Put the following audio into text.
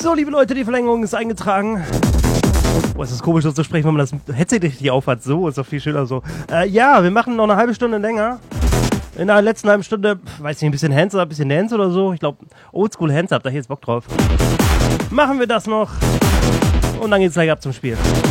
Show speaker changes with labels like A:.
A: So, liebe Leute, die Verlängerung ist eingetragen. Boah, ist das komisch, so zu sprechen, wenn man das Headset richtig aufhat. So ist doch viel schöner so. Ja, wir machen noch eine halbe Stunde länger. In der letzten halben Stunde, weiß nicht, ein bisschen Hands-up, ein bisschen Dance oder so. Ich glaube, Oldschool Hands-up, da hab ich jetzt Bock drauf. Machen wir das noch. Und dann geht's gleich ab zum Spiel.